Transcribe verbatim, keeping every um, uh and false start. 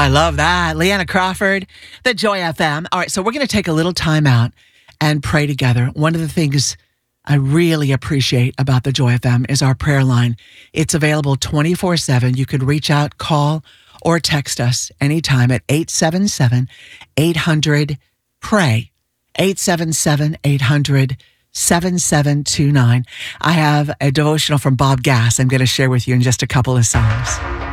I love that. Leanna Crawford, the Joy F M. All right, so we're going to take a little time out and pray together. One of the things I really appreciate about the Joy F M is our prayer line. It's available twenty-four seven. You could reach out, call, or text us anytime at eight seven seven, eight hundred, pray. eight seven seven, eight hundred, seven seven two nine. I have a devotional from Bob Gass I'm going to share with you in just a couple of songs.